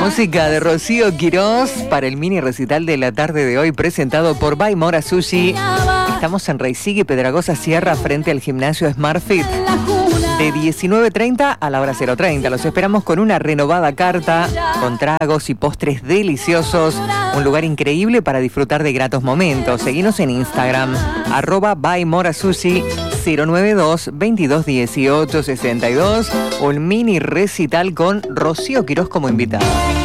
música de Rocío Quirós para el mini recital de la tarde de hoy presentado por By Mora Sushi. Estamos en Reisig, Pedragosa Sierra, frente al gimnasio SmartFit. De 19:30 a la hora 0:30. Los esperamos con una renovada carta, con tragos y postres deliciosos. Un lugar increíble para disfrutar de gratos momentos. Seguinos en Instagram, @ByMoraSushi 092 22 18 62 o el mini recital con Rocío Quirós como invitada.